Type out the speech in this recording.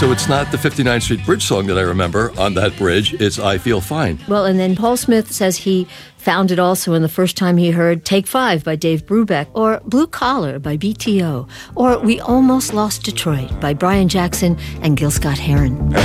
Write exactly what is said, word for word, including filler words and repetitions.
So it's not the fifty-ninth Street Bridge song that I remember on that bridge. It's I Feel Fine. Well, and then Paul Smith says he found it also in the first time he heard Take Five by Dave Brubeck, or Blue Collar by B T O, or We Almost Lost Detroit by Brian Jackson and Gil Scott-Heron.